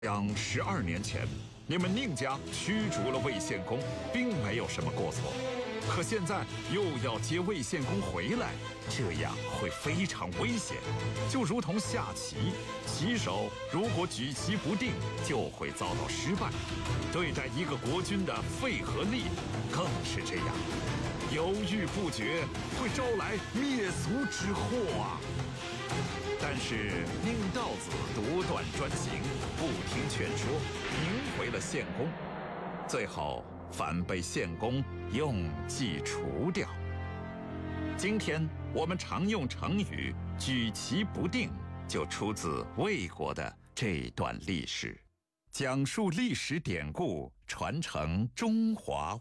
将12年前，你们宁家驱逐了魏献公，并没有什么过错。可现在又要接魏献公回来，这样会非常危险，就如同下棋，棋手如果举棋不定，就会遭到失败。对待一个国君的废和立，更是这样，犹豫不决会招来灭族之祸啊！但是宁道子独断专行，不听劝说，迎回了献公，最后反被献公用计除掉。今天我们常用成语“举棋不定”，就出自魏国的这段历史，讲述历史典故，传承中华